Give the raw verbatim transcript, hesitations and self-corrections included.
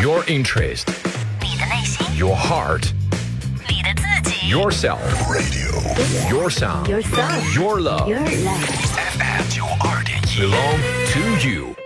Your interest, 你的内心 your heart, 你的自己 yourself, Radio your sound, Your sound your love. Your love F M 九二点一 Belong to you.